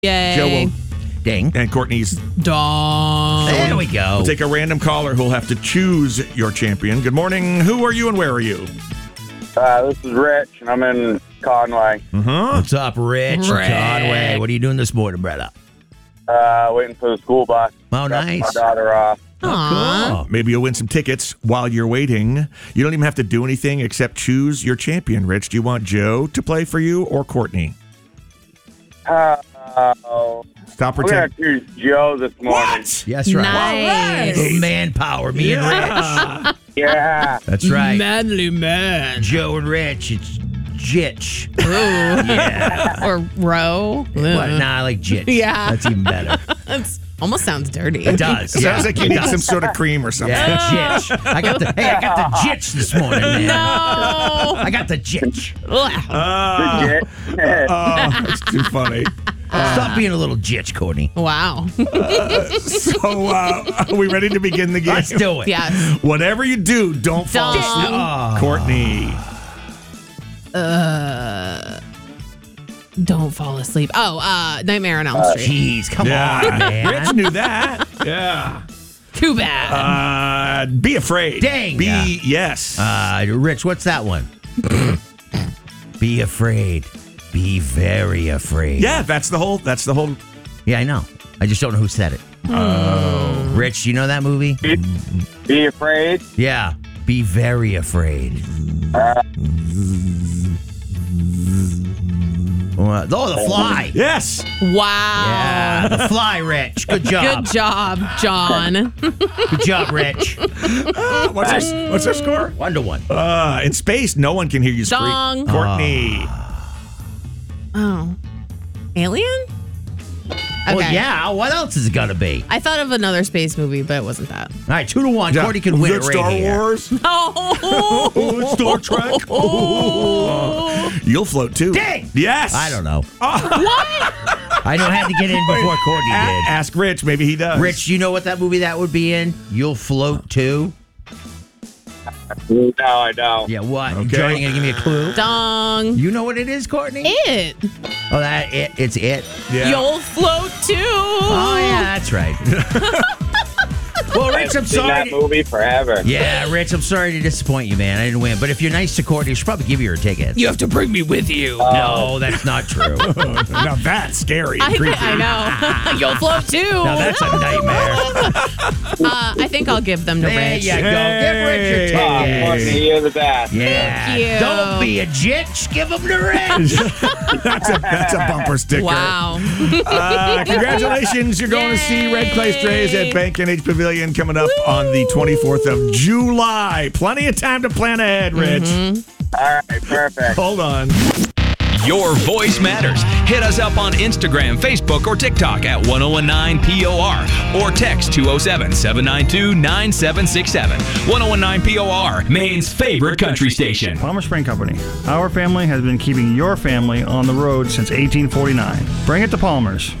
Yay. Joe will, Ding. and Courtney's. Dong. There we go. We'll take a random caller who'll have to choose your champion. Good morning. Who are you and where are you? This is Rich, and I'm in Conway. What's up, Rich? Rick. Conway. What are you doing this morning, brother? Waiting for the school bus. Oh, Drop nice. my daughter off. Aw. Maybe you'll win some tickets while you're waiting. You don't even have to do anything except choose your champion, Rich. Do you want Joe to play for you or Courtney? Stop Stop We're going pretending. to choose Joe this morning. Yes, right. Nice. Little manpower, me and Rich. Yeah. That's right. Manly man. Joe and Rich, it's Jitch. Ooh. Yeah. Or row. But nah, I like Jitch. Yeah. That's even better. That's almost sounds dirty. It does. It Yeah. sounds like you It need does. some sort of cream or something. Yeah, Jitch. I got the Jitch this morning, man. No. I got the Jitch. Ugh. Oh, that's too funny. Stop being a little Jitch, Courtney. Wow. So, are we ready to begin the game? Let's do it. Yes. Whatever you do, don't fall asleep. Oh. Courtney. Don't fall asleep. Oh, Nightmare on Elm Street. Jeez, come on, man. Rich knew that. Yeah. Too bad. Be afraid. Dang. Yes. Rich, what's that one? Be afraid. Be very afraid. Yeah, that's the whole. Yeah, I know. I just don't know who said it. Oh. Rich, you know that movie? Be afraid. Yeah. Be very afraid. The Fly. Yes. Wow. Yeah, The Fly, Rich. Good job. Good job, John. Good job, Rich. What's our score? 1-1. In space, no one can hear you scream. Dong. Courtney. Oh. Alien? Okay. Well, yeah. What else is it gonna be? I thought of another space movie, but it wasn't that. All right, 2-1. Courtney can win it right Star here. Wars. Oh. Star Trek. You'll float too. Dang. Yes. I don't know. What? I know I had to get in before Courtney did. Ask Rich. Maybe he does. Rich, you know what that movie that would be in? You'll Float Too? No, I don't. Yeah, what? Okay. Johnny, gonna give me a clue? Dong. You know what it is, Courtney? It. Oh, that it. It's it. Yeah. You'll float too. Oh, yeah, that's right. Well, Rich, I'm I've seen sorry. that movie forever. Yeah, Rich, I'm sorry to disappoint you, man. I didn't win. But if you're nice to Courtney, you should probably give her tickets. You have to bring me with you. No, that's not true. Now that's scary. And creepy. I know. You'll float too. Now that's a nightmare. I think I'll give them to There Rich. you go. Give Rich your Oh, ticket. Courtney, you're the best. Yeah. Thank you. Don't be a jitch. Give them to Rich. That's a bumper sticker. Wow. Congratulations. You're going to see Red Clay Strays at Yay. Bank NH Pavilion coming up on the 24th of July. Plenty of time to plan ahead, Rich. All right, perfect. Hold on. Your voice matters. Hit us up on Instagram, Facebook, or TikTok at 1019POR or text 207-792-9767. 1019POR, Maine's favorite country station. Palmer Spring Company. Our family has been keeping your family on the road since 1849. Bring it to Palmer's.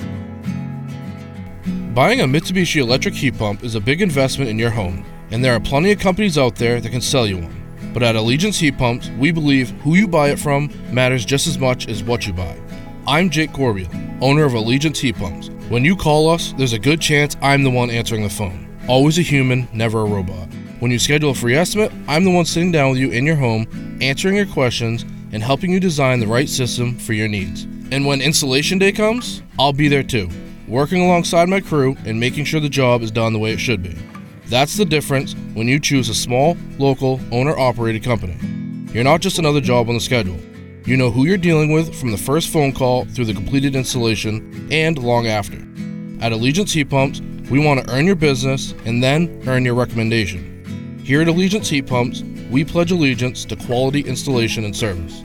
Buying a Mitsubishi electric heat pump is a big investment in your home, and there are plenty of companies out there that can sell you one. But at Allegiance Heat Pumps, we believe who you buy it from matters just as much as what you buy. I'm Jake Corbeil, owner of Allegiance Heat Pumps. When you call us, there's a good chance I'm the one answering the phone. Always a human, never a robot. When you schedule a free estimate, I'm the one sitting down with you in your home, answering your questions, and helping you design the right system for your needs. And when installation day comes, I'll be there too, working alongside my crew and making sure the job is done the way it should be. That's the difference when you choose a small, local, owner-operated company. You're not just another job on the schedule. You know who you're dealing with from the first phone call through the completed installation and long after. At Allegiance Heat Pumps, we want to earn your business and then earn your recommendation. Here at Allegiance Heat Pumps, we pledge allegiance to quality installation and service.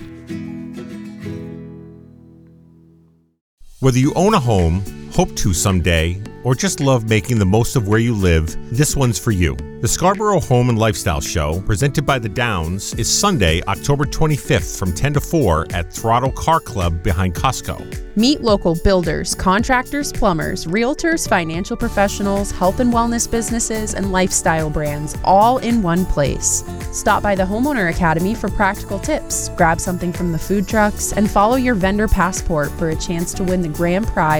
Whether you own a home, hope to someday, or just love making the most of where you live, this one's for you. The Scarborough Home and Lifestyle Show, presented by The Downs, is Sunday, October 25th from 10 to 4 at Throttle Car Club behind Costco. Meet local builders, contractors, plumbers, realtors, financial professionals, health and wellness businesses, and lifestyle brands, all in one place. Stop by the Homeowner Academy for practical tips, grab something from the food trucks, and follow your vendor passport for a chance to win the grand prize